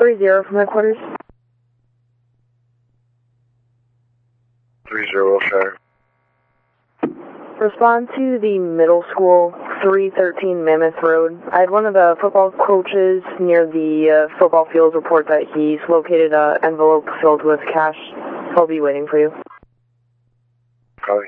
30 from headquarters. 30 Wilshire. Respond to the middle school, 313 Mammoth Road. I had one of the football coaches near the football field report that he's located an envelope filled with cash. I'll be waiting for you.